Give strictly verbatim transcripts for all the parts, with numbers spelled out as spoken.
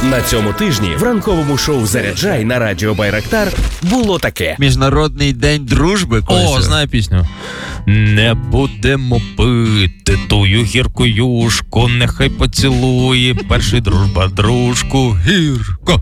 На цьому тижні в ранковому шоу «Заряджай» на радіо Байрактар було таке. Міжнародний день дружби. Костя. О, знаю пісню. Не будемо пити тую гірку юшку, нехай поцілує перший дружба дружку. Гірко.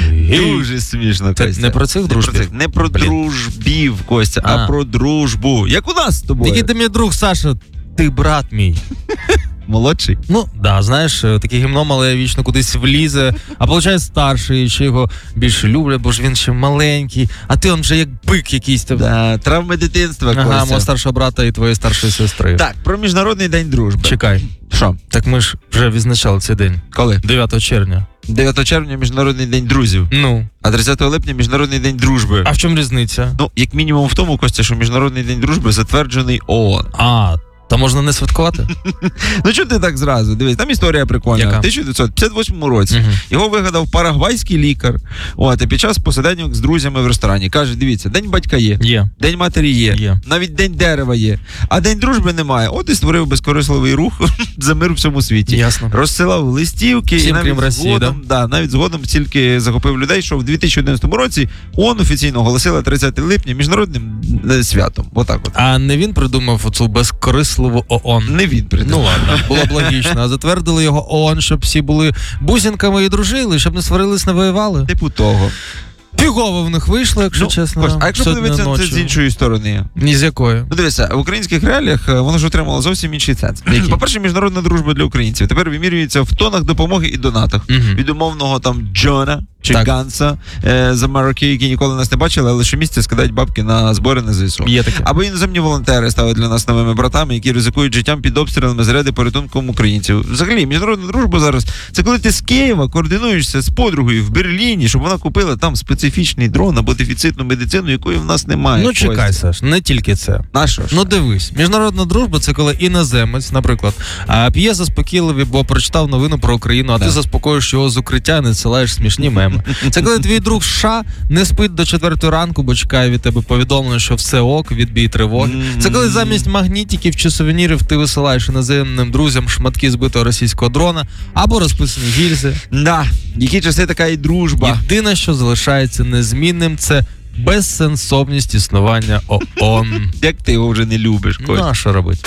Дуже смішно, Це Костя. не про цих дружбів? Не про, цих, не про дружбів, Костя, а. а про дружбу. Як у нас з тобою. Який ти мій друг, Саша? Ти брат мій. Молодший? Ну, да, знаєш, таке гімно, але вічно кудись влізе, а виходить старший, чи його більше люблять, бо ж він ще маленький, а ти он вже як бик якийсь. Да, травми дитинства, Костя. Ага, мого старшого брата і твоєї старшої сестри. Так, про Міжнародний день дружби. Чекай. Що? Так ми ж вже відзначали цей день. Коли? дев'ятого червня. дев'ятого червня Міжнародний день друзів. Ну. А тридцятого липня Міжнародний день дружби. А в чому різниця? Ну, як мінімум в тому, Костя, що Міжнародний день дружби затверджений ООН. А, та можна не святкувати? Ну, чого ти так зразу? Дивись, там історія прикольна. Яка? В тисяча дев'ятсот п'ятдесят восьмому році Угу. його вигадав парагвайський лікар. От, і під час посиденьок з друзями в ресторані. Каже, дивіться, день батька є, Є. день матері є, Є. навіть день дерева є, а день дружби немає. От і створив безкорисливий рух за мир в всьому світі. Ясно. Розсилав листівки. Всім, і навіть крім Росії, згодом, да? Да, навіть згодом стільки захопив людей, що в дві тисячі одинадцятому році ООН офіційно оголосила тридцятого липня міжнародним е, святом. Отак от. А не він придумав оцю безкорисливу ООН? Не він придумав. Ну ладно, було б логічно. А затвердили його ООН, щоб всі були бусинками і дружили, щоб не сварились, не воювали. Типу того. Фігово в них вийшло, якщо Ну, чесно. Кость, а якщо Сьогодні подивитися на це ночі. з іншої сторони? Ні з якої. Ну дивися, в українських реаліях е, воно ж отримало зовсім інший сенс. Який? По-перше, міжнародна дружба для українців тепер вимірюється в тонах допомоги і донатах. Мгм. Від умовного там Джона чи Так. Ганса е, з Америки, які ніколи нас не бачили, але щомісяця скидають бабки на збори на ЗСУ. Є таке. Або іноземні волонтери ставить для нас новими братами, які ризикують життям під обстрілами заради порятунком українців. Взагалі, міжнародна дружба зараз це коли ти з Києва координуєшся з подругою в Берліні, щоб вона купила там специфічний дрон або дефіцитну медицину, якої в нас немає. Ну чекай, Саш, не тільки це. На що ж? Ну дивись, міжнародна дружба це коли іноземець, наприклад, а, п'є заспокійливі, бо прочитав новину про Україну, а Да. ти заспокоюєш його з укриття, не надсилаєш смішні меми. Це коли твій друг США не спить до четвертої ранку, бо чекає від тебе повідомлення, що все ок, відбій тривоги. Це коли замість магнітиків чи сувенірів ти висилаєш іноземним друзям шматки збитого російського дрона або розписані гільзи. Да, які часи така і дружба. Єдине, що залишається незмінним, це безсенсовність існування ООН. Як ти його вже не любиш, Ну, Кость? а що робити?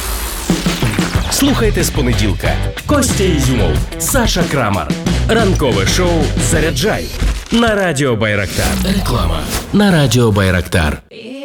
Слухайте з понеділка. Костя Ізюмов, Саша Крамар. Ранкове шоу «Заряджай» на радіо Байрактар. Реклама на радіо Байрактар.